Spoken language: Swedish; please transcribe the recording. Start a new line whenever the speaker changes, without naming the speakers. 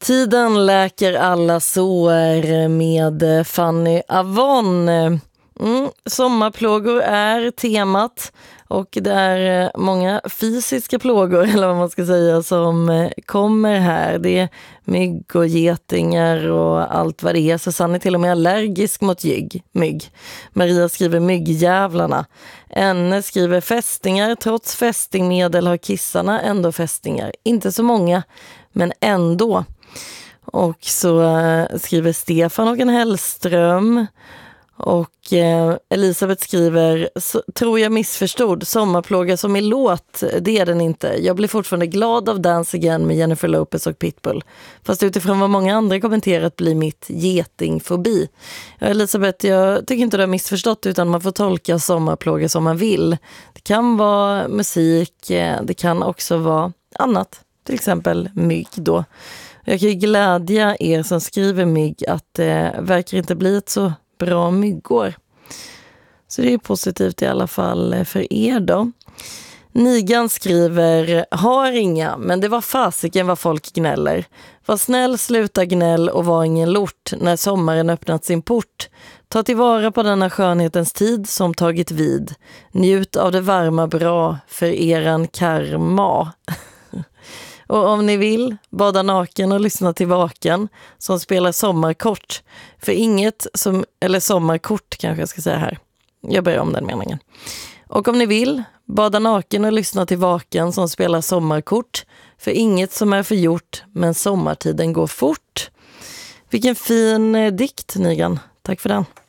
Tiden läker alla sår med Fanny Avon. Sommarplågor är temat och det är många fysiska plågor eller vad man ska säga som kommer här. Det är mygg och getingar och allt vad det är. Susanne är till och med allergisk mot mygg. Maria skriver myggjävlarna. Enne skriver fästingar. Trots fästingmedel har kissarna ändå fästingar. Inte så många, men ändå. Och så skriver Stefan och en Hellström. Och Elisabeth skriver, tror jag missförstod, sommarplåga som i låt, det är den inte. Jag blir fortfarande glad av Dance Again med Jennifer Lopez och Pitbull. Fast utifrån vad många andra kommenterat blir mitt getingfobi. Ja, Elisabeth, jag tycker inte du har missförstått utan man får tolka sommarplåga som man vill. Det kan vara musik, det kan också vara annat. Till exempel mygg då. Jag kan ju glädja er som skriver mygg att det verkar inte bli ett så bra myggår. Så det är positivt i alla fall för er då. Nigan skriver, har inga, men det var fasiken vad folk gnäller. Var snäll, sluta gnäll och var ingen lort när sommaren öppnat sin port. Ta tillvara på denna skönhetens tid som tagit vid. Njut av det varma bra för eran karma. Och om ni vill, bada naken och lyssna till Vaken som spelar sommarkort. För inget som, eller sommarkort kanske jag ska säga här. Jag börjar om den meningen. Och om ni vill, bada naken och lyssna till Vaken som spelar sommarkort. För inget som är för gjort, men sommartiden går fort. Vilken fin dikt, Nigan. Tack för den.